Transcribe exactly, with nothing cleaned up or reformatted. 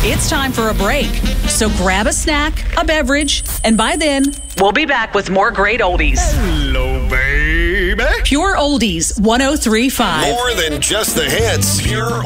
It's time for a break. So grab a snack, a beverage, and by then, we'll be back with more great oldies. Hello, baby. Pure Oldies one oh three point five. More than just the hits. Pure